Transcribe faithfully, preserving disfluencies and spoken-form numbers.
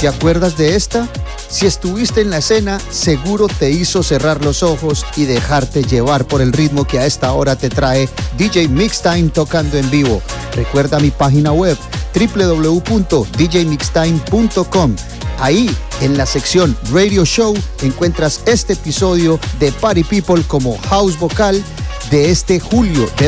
¿Te acuerdas de esta? Si estuviste en la escena, seguro te hizo cerrar los ojos y dejarte llevar por el ritmo que a esta hora te trae D J Mixtime tocando en vivo. Recuerda mi página web doble u doble u doble u punto d j mixtime punto com. Ahí, en la sección Radio Show, encuentras este episodio de Party People como house vocal de este julio de